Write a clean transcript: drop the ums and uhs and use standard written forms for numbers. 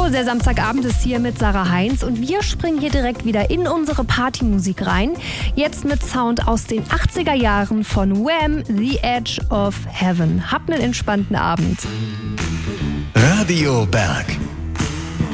Hallo, der Samstagabend ist hier mit Sarah Heinz und wir springen hier direkt wieder in unsere Partymusik rein. Jetzt mit Sound aus den 80er Jahren von Wham! The Edge of Heaven. Habt einen entspannten Abend. Radio Berg.